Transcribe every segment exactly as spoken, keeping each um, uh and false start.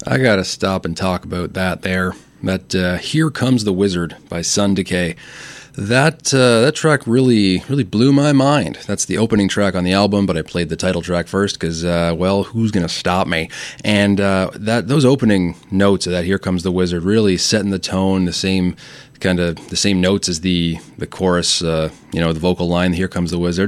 I gotta stop and talk about that there. That uh, Here Comes the Wizard by Sun Decay. That uh, that track really really blew my mind. That's the opening track on the album, but I played the title track first because, uh, well, who's gonna stop me? And uh, that those opening notes of that Here Comes the Wizard really setting the tone, the same kind of the same notes as the the chorus. Uh, you know, the vocal line, Here Comes the Wizard.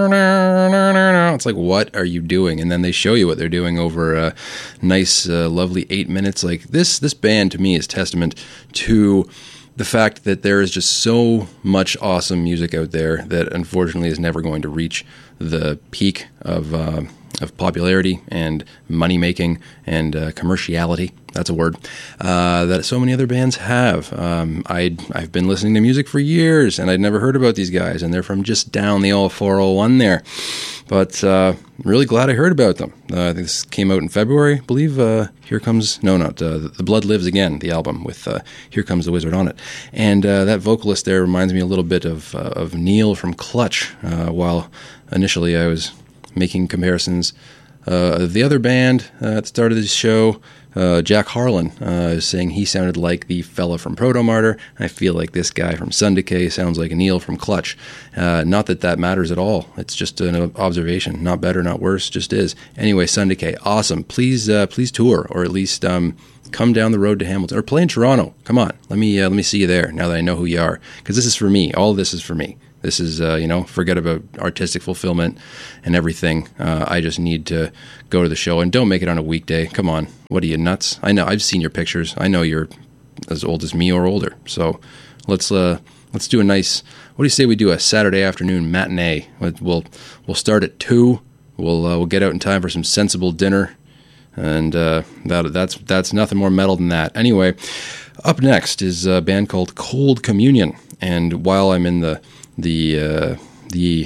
It's like, what are you doing? And then they show you what they're doing over a nice, uh, lovely eight minutes. Like this this band to me is testament to the fact that there is just so much awesome music out there that unfortunately is never going to reach the peak of uh, of popularity and money making and uh, commerciality. That's a word uh, that so many other bands have. Um, I'd, I've been listening to music for years, and I'd never heard about these guys, and they're from just down the old four oh one there. But uh, I'm really glad I heard about them. Uh, I think this came out in February, I believe. Uh, Here Comes, no, not, uh, The Blood Lives Again, the album with uh, Here Comes the Wizard on it. And uh, that vocalist there reminds me a little bit of, uh, of Neil from Clutch, uh, while initially I was making comparisons uh, of the other band uh, at the start of this show. Uh, Jack Harlan uh, is saying he sounded like the fella from Proto-Martyr. I feel like this guy from Sun Decay sounds like a Neil from Clutch. Uh, not that that matters at all. It's just an observation. Not better, not worse, just is. Anyway, Sun Decay, awesome. Please, uh, please tour, or at least um, come down the road to Hamilton, or play in Toronto. Come on, let me uh, let me see you there. Now that I know who you are, because this is for me. All of this is for me. This is, uh, you know, forget about artistic fulfillment and everything. Uh, I just need to go to the show, and don't make it on a weekday. Come on. What are you, nuts? I know. I've seen your pictures. I know you're as old as me or older. So let's uh, let's do a nice, what do you say we do a Saturday afternoon matinee? We'll we'll start at two. We'll uh, we'll get out in time for some sensible dinner, and uh, that that's that's nothing more metal than that. Anyway, up next is a band called Cold Communion, and while I'm in the the uh, the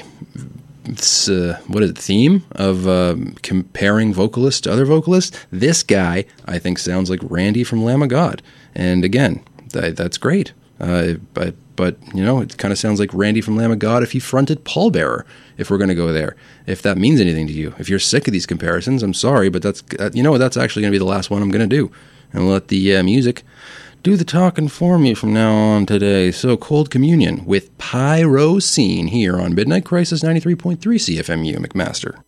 uh, what is it, theme of uh, comparing vocalists to other vocalists, this guy I think sounds like Randy from Lamb of God, and again that, that's great. Uh, but but you know, it kind of sounds like Randy from Lamb of God if he fronted Pallbearer. If we're going to go there, if that means anything to you, if you're sick of these comparisons, I'm sorry, but that's uh, you know that's actually going to be the last one I'm going to do, and let the uh, music do the talking for me from now on today. So, Cold Communion with Pyrocene here on Midnight Crisis ninety-three point three C F M U McMaster.